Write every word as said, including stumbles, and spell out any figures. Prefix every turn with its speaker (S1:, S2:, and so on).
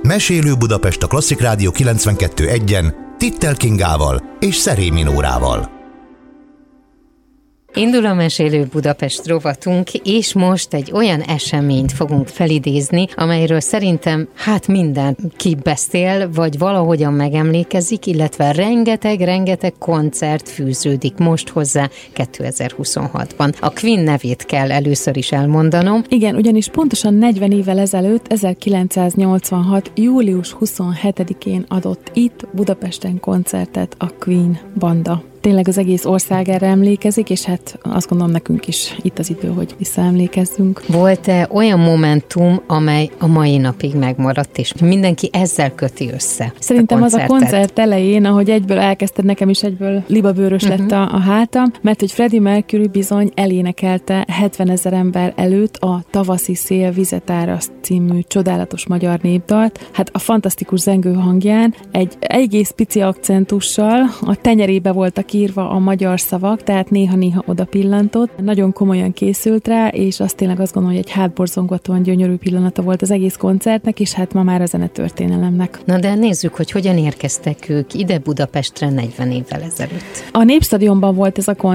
S1: Mesélő Budapest a Klasszik Rádió kilencvenkettő egyen Tittel Kingával és Szerémi Nórával.
S2: Indul a Mesélő Budapest rovatunk, és most egy olyan eseményt fogunk felidézni, amelyről szerintem hát mindenki beszél, vagy valahogyan megemlékezik, illetve rengeteg-rengeteg koncert fűződik most hozzá kétezer-huszonhatban. A Queen nevét kell először is elmondanom.
S3: Igen, ugyanis pontosan negyven évvel ezelőtt, ezerkilencszáznyolcvanhat. július huszonhetedikén adott itt Budapesten koncertet a Queen banda. Tényleg az egész ország erre emlékezik, és hát azt gondolom nekünk is itt az idő, hogy visszaemlékezzünk.
S2: Volt-e olyan momentum, amely a mai napig megmaradt, és mindenki ezzel köti össze?
S3: Szerintem a az a koncert elején, ahogy egyből elkezdted, nekem is egyből libabőrös uh-huh. lett a, a hátam, mert hogy Freddie Mercury bizony elénekelte hetvenezer ember előtt a Tavaszi szél vizet áraszt című csodálatos magyar népdalt. Hát a fantasztikus zengő hangján egy egész pici akcentussal a tenyerébe voltak írva a magyar szavak, tehát néha-néha oda pillantott. Nagyon komolyan készült rá, és azt tényleg azt gondolom, hogy egy hátborzongatóan gyönyörű pillanata volt az egész koncertnek, és hát ma már a zenetörténelemnek.
S2: Na de nézzük, hogy hogyan érkeztek ők ide Budapestre negyven évvel ezelőtt.
S3: A Népstadionban volt ez a koncert,